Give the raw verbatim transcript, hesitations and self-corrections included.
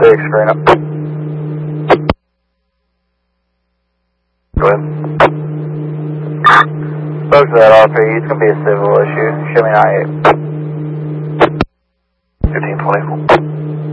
Clear, screen up. Go ahead. Spoke to that R P, it's going to be a civil issue. Show me nine eight. fifteen twenty-four.